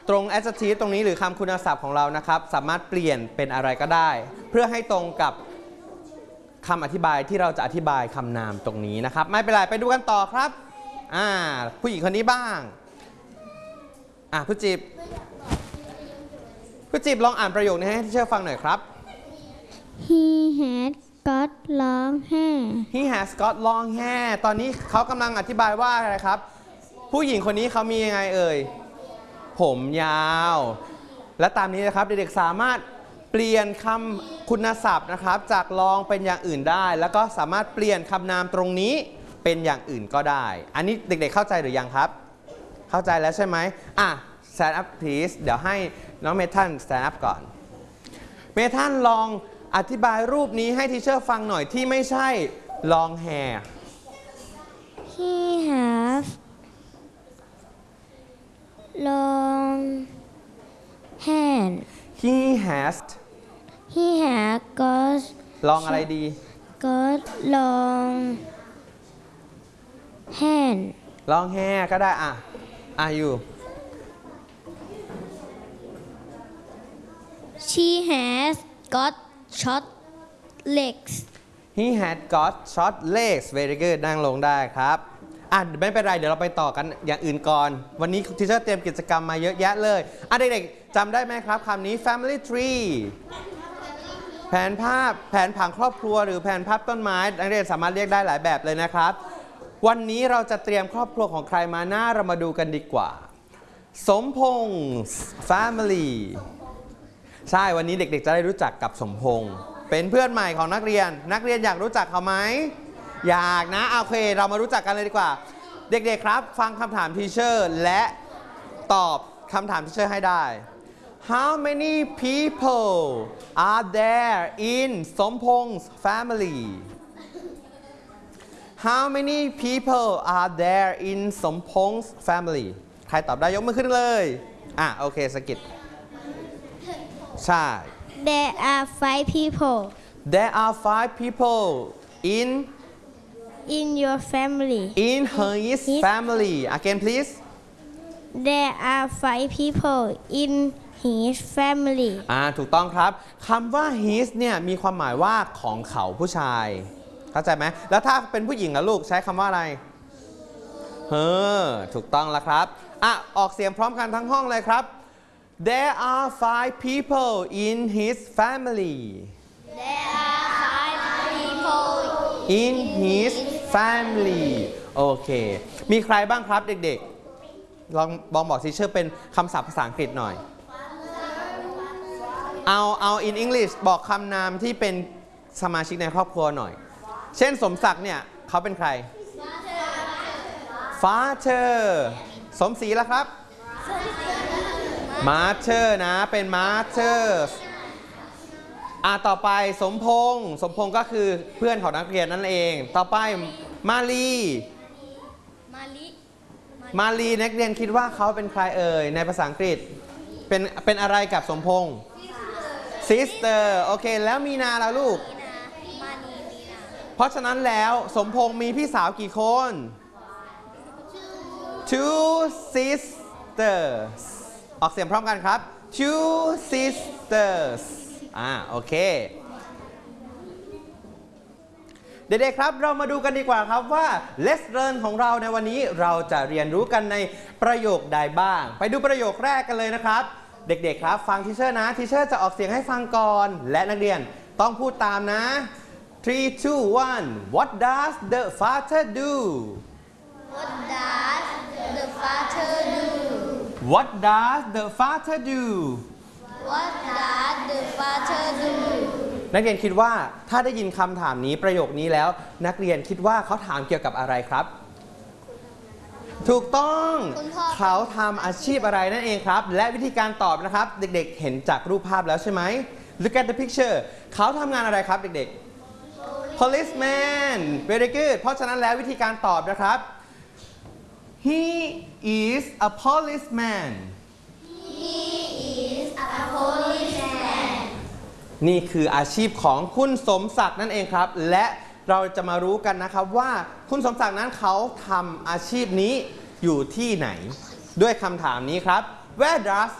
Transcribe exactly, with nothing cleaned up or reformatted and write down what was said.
ตรง adjective ตรงนี้หรือคำคุณศัพท์ของเรานะครับสามารถเปลี่ยนเป็นอะไรก็ได้ เพื่อให้ตรงกับคำอธิบายที่เราจะอธิบายคำนามตรงนี้นะครับไม่เป็นไรไปดูกันต่อครับอ่าผู้หญิงคนนี้บ้างอ่ะผู้จีบผู้จีบลองอ่านประโยคนี้ให้ที่เชื่อฟังหน่อยครับ He had got long hair He has got long hair ตอนนี้เขากำลังอธิบายว่าอะไรครับผู้หญิงคนนี้เขามียังไงเอ่ยผมยาวและตามนี้นะครับเด็กๆสามารถเปลี่ยนคำคุณศัพท์นะครับจาก long เป็นอย่างอื่นได้แล้วก็สามารถเปลี่ยนคำนามตรงนี้เป็นอย่างอื่นก็ได้อันนี้เด็กๆเข้าใจหรือยังครับเข้าใจแล้วใช่ไหมอ่ะ stand up please เดี๋ยวให้น้องเมทัน stand up ก่อนเมทันลองอธิบายรูปนี้ให้ทีเชอร์ฟังหน่อยที่ไม่ใช่ long hair He has long hair He has He has got long อะไรดี got long hair long hair ก็ได้อ่ะอ่ะอยู่ She has got short legs He had got short legs very good นั่งลงได้ครับอ่ะไม่เป็นไรเดี๋ยวเราไปต่อกันอย่างอื่นก่อนวันนี้ทีเชอร์เตรียมกิจกรรมมาเยอะแยะเลยอ่ะเด็กๆจำได้ไหมครับคำนี้ family tree แผนภาพแผนผังครอบครัวหรือแผนภาพต้นไม้นักเรียนสามารถเรียกได้หลายแบบเลยนะครับวันนี้เราจะเตรียมครอบครัวของใครมาหน้าเรามาดูกันดีกว่าสมพงษ์ family ใช่วันนี้เด็กๆจะได้รู้จักกับสมพงษ์เป็นเพื่อนใหม่ของนักเรียนนักเรียนอยากรู้จักเขาไหมอยากนะโอเคเรามารู้จักกันเลยดีกว่าเด็กๆครับฟังคำถามทีเชอร์และตอบคำถามทีเชอร์ให้ได้ How many people are there in สมพงษ์ family How many people are there in สมพงษ์ family ใครตอบได้ยกมือขึ้นเลยอ่ะโอเคสกิดใช่ There are five people There are five people in in your family in his family again please There are five people in his family อ่าถูกต้องครับคำว่า his เนี่ยมีความหมายว่าของเขาผู้ชายเข้าใจไหมแล้วถ้าเป็นผู้หญิงนะลูกใช้คำว่าอะไรเฮ้อถูกต้องแล้วครับอ่ะออกเสียงพร้อมกันทั้งห้องเลยครับ There are five people in his family There are five people in his family โอเคมีใครบ้างครับเด็กๆลองบองบอกทีเชอร์เป็นคำศัพท์ภาษาอังกฤษหน่อยเอาเอา in English บอกคำนามที่เป็นสมาชิกในครอบครัวหน่อยเช่นสมศักดิ์เนี่ยเขาเป็นใคร Father สมศรีล่ะครับ Mother นะเป็น Mother อ่ะต่อไปสมพงษ์สมพงษ์ก็คือเพื่อนของนักเรียนนั่นเองต่อไปมาลีมาลิมาลีนักเรียนคิดว่าเขาเป็นใครเอ่ยในภาษาอังกฤษเป็นเป็นอะไรกับสมพงษ์ Sister โอเคแล้วมีนาล่ะลูกมานีมีนาเพราะฉะนั้นแล้วสมพงษ์มีพี่สาวกี่คน Two sisters ออกเสียงพร้อมกันครับ Two sisters อ่าโอเคเด็กๆครับเรามาดูกันดีกว่าครับว่า Let's Learn ของเราในวันนี้เราจะเรียนรู้กันในประโยคใดบ้างไปดูประโยคแรกกันเลยนะครับเด็กๆครับฟังทีเชอร์นะทีเชอร์จะออกเสียงให้ฟังก่อนและนักเรียนต้องพูดตามนะ three two one What does the father do What does the father do What does the father do What does the father do นักเรียนคิดว่าถ้าได้ยินคำถามนี้ประโยคนี้แล้วนักเรียนคิดว่าเขาถามเกี่ยวกับอะไรครับถูกต้องเขาทำอาชีพอะไรนั่นเองครับและวิธีการตอบนะครับเด็กๆเห็นจากรูปภาพแล้วใช่ไหม Look at the picture เขาทำงานอะไรครับเด็กๆ Policeman very good เพราะฉะนั้นแล้ววิธีการตอบนะครับ He is a policeman He is a policeman นี่คืออาชีพของคุณสมศักดิ์นั่นเองครับและเราจะมารู้กันนะครับว่าคุณสมศักดิ์นั้นเขาทำอาชีพนี้อยู่ที่ไหนด้วยคำถามนี้ครับ Where does